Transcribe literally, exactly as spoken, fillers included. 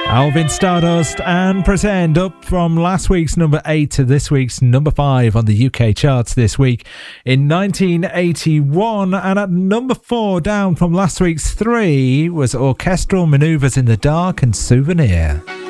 Alvin Stardust and Pretend up from last week's number eight to this week's number five on the U K charts this week in nineteen eighty-one. And at number four, down from last week's three, was Orchestral Manoeuvres in the Dark and Souvenir.